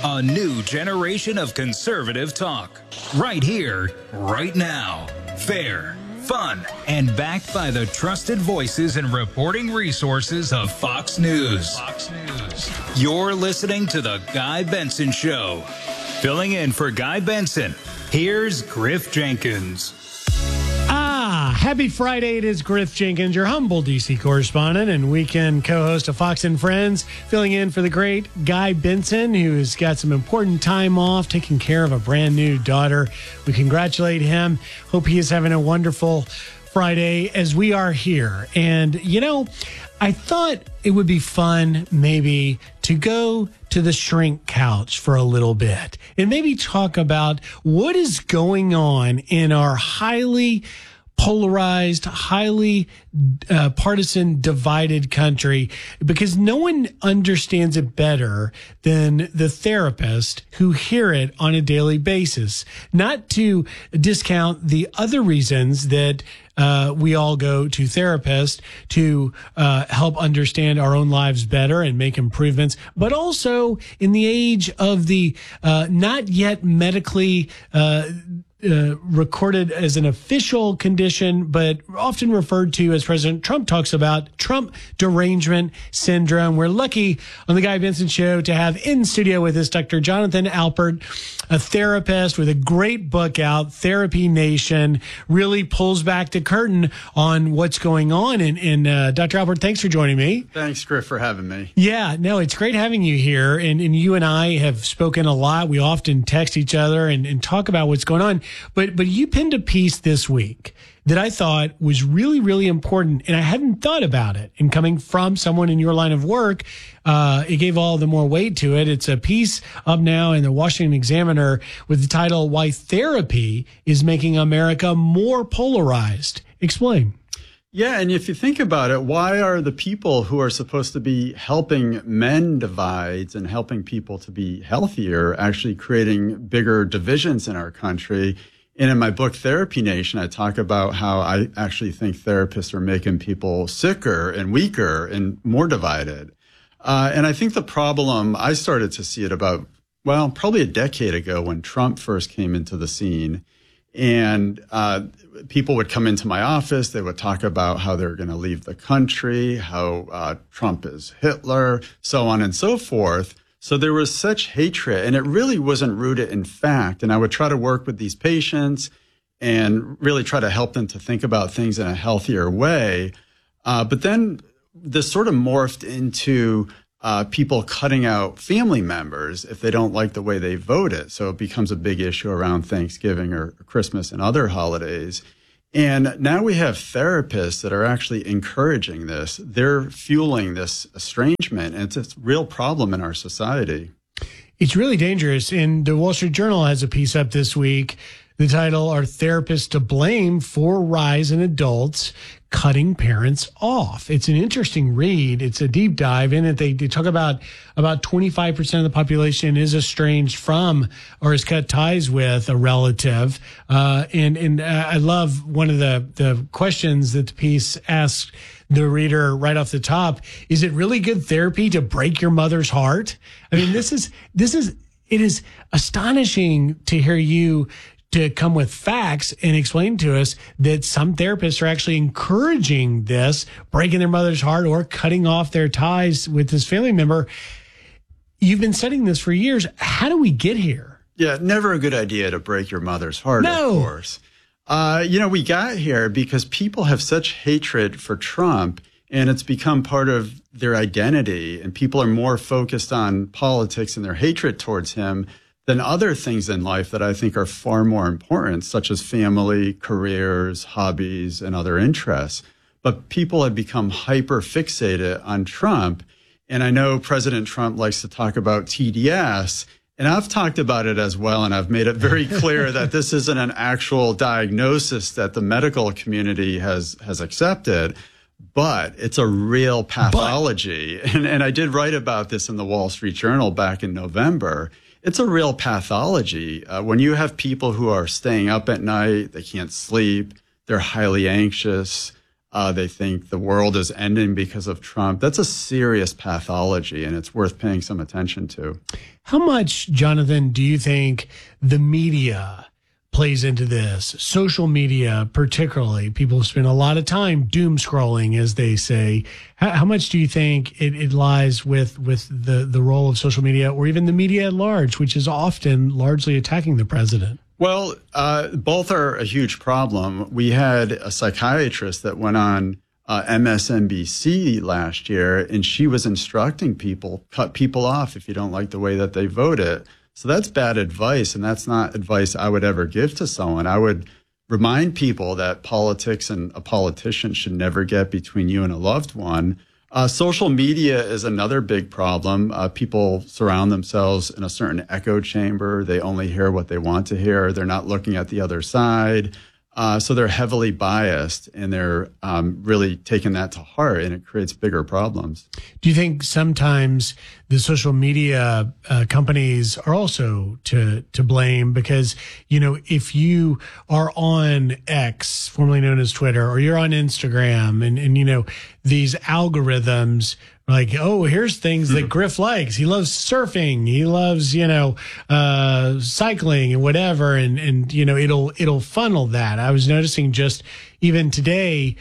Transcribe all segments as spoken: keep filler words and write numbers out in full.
A new generation of conservative talk. Right here, right now. Fair, fun, and backed by the trusted voices and reporting resources of Fox News. Fox News. You're listening to The Guy Benson Show. Filling in for Guy Benson, here's Griff Jenkins. Ah, happy Friday. It is Griff Jenkins, your humble D C correspondent and weekend co-host of Fox and Friends, filling in for the great Guy Benson, who has got some important time off, taking care of a brand new daughter. We congratulate him. Hope he is having a wonderful Friday as we are here. And, you know, I thought it would be fun maybe to go to the shrink couch for a little bit and maybe talk about what is going on in our highly polarized, highly uh, partisan, divided country, because no one understands it better than the therapist who hear it on a daily basis. Not to discount the other reasons that uh, we all go to therapists to uh, help understand our own lives better and make improvements, but also in the age of the uh, not yet medically uh Uh, recorded as an official condition, but often referred to, as President Trump talks about, Trump derangement syndrome. We're lucky on the Guy Benson Show to have in studio with us Doctor Jonathan Alpert, a therapist with a great book out, Therapy Nation, really pulls back the curtain on what's going on. And, and uh, Doctor Alpert, thanks for joining me. Thanks, Griff, for having me. Yeah, no, it's great having you here. And, and you and I have spoken a lot. We often text each other and, and talk about what's going on. But but you penned a piece this week that I thought was really, really important, and I hadn't thought about it. And coming from someone in your line of work, uh, it gave all the more weight to it. It's a piece up now in the Washington Examiner with the title, "Why Therapy is Making America More Polarized." Explain. Yeah, and if you think about it, why are the people who are supposed to be helping mend divides and helping people to be healthier actually creating bigger divisions in our country? And in my book, Therapy Nation, I talk about how I actually think therapists are making people sicker and weaker and more divided. Uh, and I think the problem, I started to see it about, well, probably a decade ago when Trump first came into the scene. And uh, people would come into my office. They would talk about how they're going to leave the country, how uh, Trump is Hitler, so on and so forth. So there was such hatred, and it really wasn't rooted in fact. And I would try to work with these patients and really try to help them to think about things in a healthier way. Uh, but then this sort of morphed into uh, people cutting out family members if they don't like the way they voted. So it becomes a big issue around Thanksgiving or Christmas and other holidays. And now we have therapists that are actually encouraging this. They're fueling this estrangement, and it's a real problem in our society. It's really dangerous. And the Wall Street Journal has a piece up this week. The title, "Are Therapists to Blame for Rise in Adults Cutting Parents Off?" It's an interesting read. It's a deep dive in it. They, they talk about about twenty-five percent of the population is estranged from or has cut ties with a relative. Uh, and and uh, I love one of the, the questions that the piece asks the reader right off the top. Is it really good therapy to break your mother's heart? I mean, this is this is it is astonishing to hear you to come with facts and explain to us that some therapists are actually encouraging this, breaking their mother's heart or cutting off their ties with this family member. You've been studying this for years. How do we get here? Yeah, never a good idea to break your mother's heart, no. Of course. Uh, you know, we got here because people have such hatred for Trump, and it's become part of their identity, and people are more focused on politics and their hatred towards him than other things in life that I think are far more important, such as family, careers, hobbies, and other interests. But people have become hyper fixated on Trump. And I know President Trump likes to talk about T D S, and I've talked about it as well. And I've made it very clear that this isn't an actual diagnosis that the medical community has, has accepted, but it's a real pathology. And, and I did write about this in the Wall Street Journal back in November. It's a real pathology. Uh, when you have people who are staying up at night, they can't sleep, they're highly anxious, Uh, they think the world is ending because of Trump. That's a serious pathology, and it's worth paying some attention to. How much, Jonathan, do you think the media plays into this? Social media, particularly, people spend a lot of time doom scrolling, as they say. How, how much do you think it, it lies with with the, the role of social media, or even the media at large, which is often largely attacking the president? Well, uh, both are a huge problem. We had a psychiatrist that went on uh, M S N B C last year, and she was instructing people, cut people off if you don't like the way that they voted. So that's bad advice, and that's not advice I would ever give to someone. I would remind people that politics and a politician should never get between you and a loved one. Uh, social media is another big problem. Uh, people surround themselves in a certain echo chamber. They only hear what they want to hear. They're not looking at the other side. Uh, so they're heavily biased, and they're um, really taking that to heart, and it creates bigger problems. Do you think sometimes the social media uh, companies are also to to blame? Because, you know, if you are on X, formerly known as Twitter, or you're on Instagram, and, and you know, these algorithms, like, oh, here's things that Griff likes. He loves surfing. He loves, you know, uh, cycling and whatever. And, and, you know, it'll, it'll funnel that. I was noticing just even today,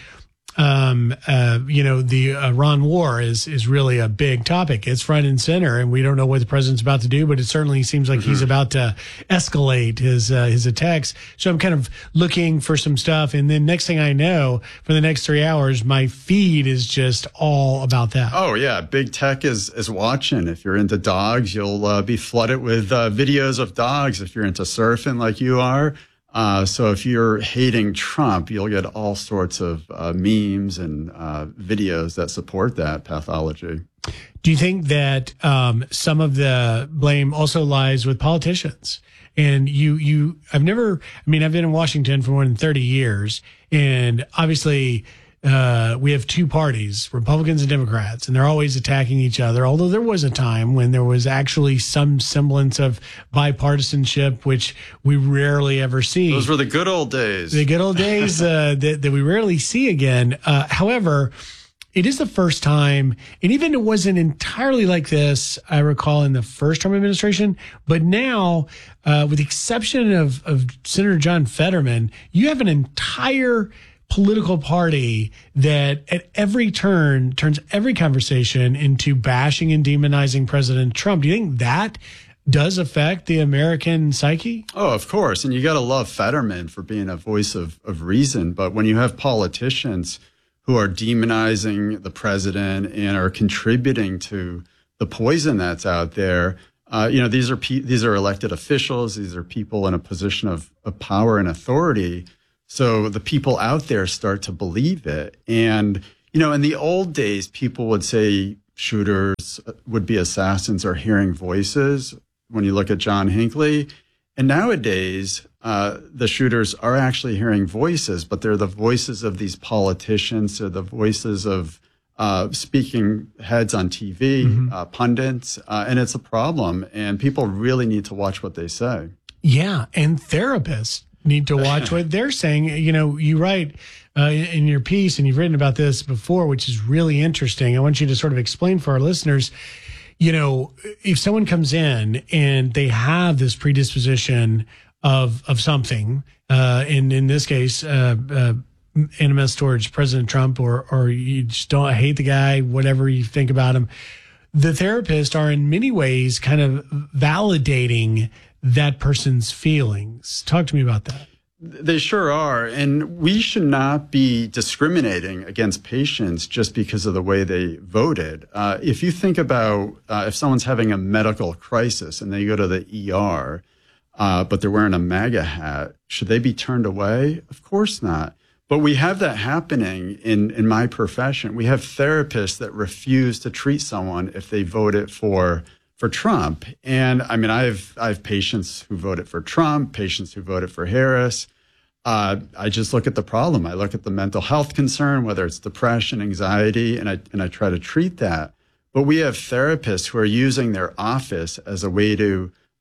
um, uh, you know, the Iran war is, is really a big topic. It's front and center, and we don't know what the president's about to do, but it certainly seems like mm-hmm. he's about to escalate his, uh, his attacks. So I'm kind of looking for some stuff. And then next thing I know, for the next three hours, my feed is just all about that. Oh yeah. Big tech is, is watching. If you're into dogs, you'll uh, be flooded with uh, videos of dogs. If you're into surfing like you are, Uh, so if you're hating Trump, you'll get all sorts of uh, memes and uh, videos that support that pathology. Do you think that um, some of the blame also lies with politicians? And you, you, I've never, I mean, I've been in Washington for more than thirty years, and obviously, Uh, we have two parties, Republicans and Democrats, and they're always attacking each other. Although there was a time when there was actually some semblance of bipartisanship, which we rarely ever see. Those were the good old days. The good old days uh, that, that we rarely see again. Uh, however, it is the first time, and even it wasn't entirely like this, I recall, in the first Trump administration, but now, uh, with the exception of, of Senator John Fetterman, you have an entire political party that at every turn turns every conversation into bashing and demonizing President Trump. Do you think that does affect the American psyche? Oh, of course. And you got to love Fetterman for being a voice of, of reason. But when you have politicians who are demonizing the president and are contributing to the poison that's out there, uh, you know, these are pe- these are elected officials. These are people in a position of, of power and authority. So the people out there start to believe it. And, you know, in the old days, people would say shooters, would-be assassins are hearing voices when you look at John Hinckley. And nowadays, uh, the shooters are actually hearing voices, but they're the voices of these politicians. They're the voices of uh, speaking heads on T V, mm-hmm. uh, pundits, uh, and it's a problem. And people really need to watch what they say. Yeah, and therapists need to watch what they're saying. You know, you write uh, in your piece, and you've written about this before, which is really interesting. I want you to sort of explain for our listeners, you know, if someone comes in and they have this predisposition of of something, uh, and in this case, uh, uh, animus towards President Trump, or or you just don't hate the guy, whatever you think about him, the therapists are in many ways kind of validating that person's feelings. Talk to me about that. They sure are. And we should not be discriminating against patients just because of the way they voted. Uh, if you think about uh, if someone's having a medical crisis and they go to the E R, uh, but they're wearing a MAGA hat, should they be turned away? Of course not. But we have that happening in, in my profession. We have therapists that refuse to treat someone if they voted for for Trump. And I mean, I have, I have patients who voted for Trump, patients who voted for Harris. Uh, I just look at the problem. I look at the mental health concern, whether it's depression, anxiety, and I, and I try to treat that. But we have therapists who are using their office as a way to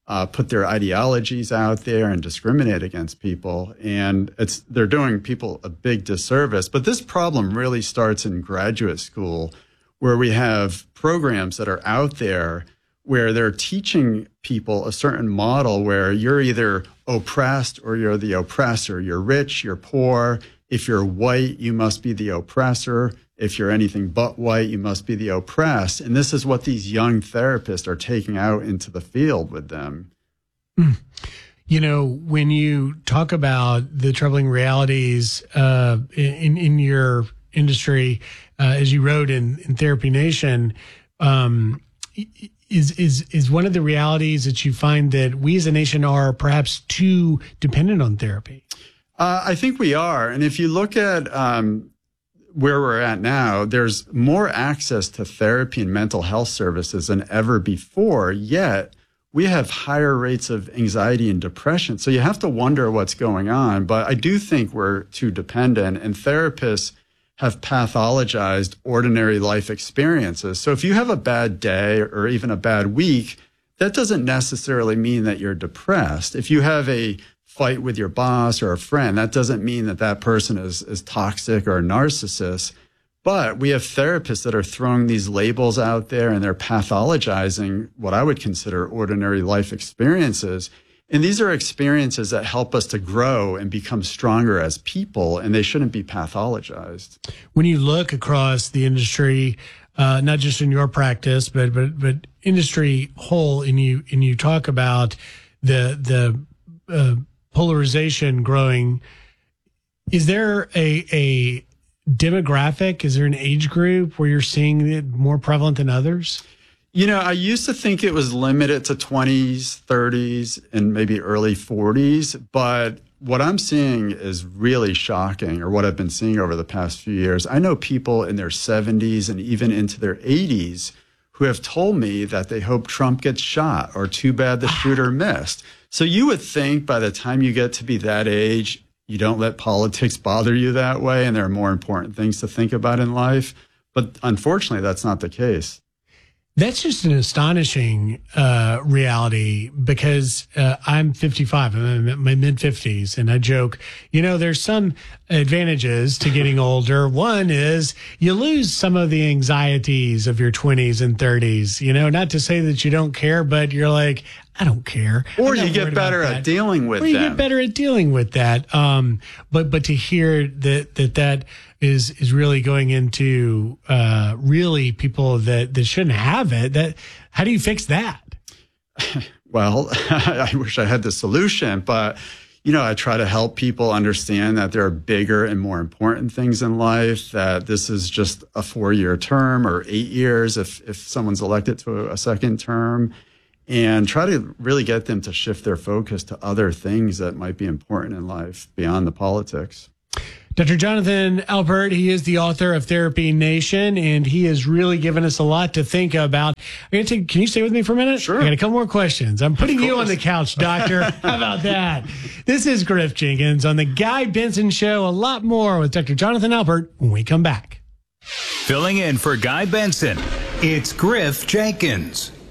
uh, put their ideologies out there and discriminate against people. And it's they're doing people a big disservice. But this problem really starts in graduate school, where we have programs that are out there where they're teaching people a certain model where you're either oppressed or you're the oppressor. You're rich, you're poor. If you're white, you must be the oppressor. If you're anything but white, you must be the oppressed. And this is what these young therapists are taking out into the field with them. Mm. You know, when you talk about the troubling realities uh, in, in your industry, uh, as you wrote in, in Therapy Nation, um, is, is, is one of the realities that you find that we as a nation are perhaps too dependent on therapy? Uh, I think we are. And if you look at um, where we're at now, there's more access to therapy and mental health services than ever before, yet we have higher rates of anxiety and depression. So you have to wonder what's going on. But I do think we're too dependent, and therapists have pathologized ordinary life experiences. So if you have a bad day or even a bad week, that doesn't necessarily mean that you're depressed. If you have a fight with your boss or a friend, that doesn't mean that that person is, is toxic or a narcissist. But we have therapists that are throwing these labels out there, and they're pathologizing what I would consider ordinary life experiences. And these are experiences that help us to grow and become stronger as people, and they shouldn't be pathologized. When you look across the industry, uh, not just in your practice, but but but industry whole, and you and you talk about the the uh, polarization growing, is there a a demographic? Is there an age group where you're seeing it more prevalent than others? You know, I used to think it was limited to twenties, thirties, and maybe early forties, but what I'm seeing is really shocking, or what I've been seeing over the past few years. I know people in their seventies and even into their eighties who have told me that they hope Trump gets shot, or too bad the shooter missed. So you would think by the time you get to be that age, you don't let politics bother you that way, and there are more important things to think about in life. But unfortunately, that's not the case. That's just an astonishing uh, reality, because uh, I'm fifty-five, I'm in my mid-fifties, and I joke, you know, there's some advantages to getting older. One is you lose some of the anxieties of your twenties and thirties, you know, not to say that you don't care, but you're like, I don't care. Or you get better at dealing with them. Or you get better at dealing with that. Um, but but to hear that that that is is really going into uh, really people that, that shouldn't have it. That how do you fix that? Well, I wish I had the solution, but you know, I try to help people understand that there are bigger and more important things in life, that this is just a four-year term or eight years if if someone's elected to a second term. And try to really get them to shift their focus to other things that might be important in life beyond the politics. Doctor Jonathan Alpert, he is the author of Therapy Nation, and he has really given us a lot to think about. I'm gonna take, can you stay with me for a minute? Sure. I got a couple more questions. I'm putting you on the couch, doctor. How about that? This is Griff Jenkins on the Guy Benson Show. A lot more with Doctor Jonathan Alpert when we come back. Filling in for Guy Benson, it's Griff Jenkins.